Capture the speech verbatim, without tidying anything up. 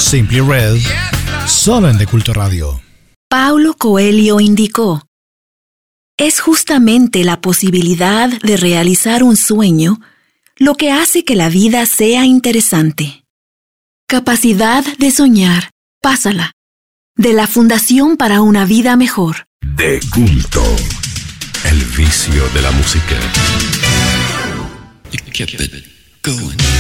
Simply Red, solo en De Culto Radio. Paulo Coelho indicó: es justamente la posibilidad de realizar un sueño lo que hace que la vida sea interesante. Capacidad de soñar, pásala. De la Fundación para una Vida Mejor. De Culto, el vicio de la música. You kept it going.